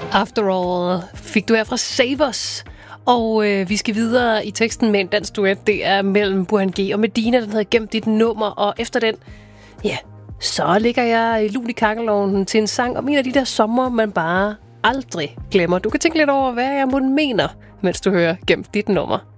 After All fik du her fra Save Us. Og vi skal videre i teksten med en dansk duet. Det er mellem Burhan G og Medina. Den hedder Gem dit nummer. Og efter den, ja, så ligger jeg i lun i kakkelovnen til en sang om en af de der sommer, man bare aldrig glemmer. Du kan tænke lidt over, hvad jeg mener, mens du hører Gem dit nummer.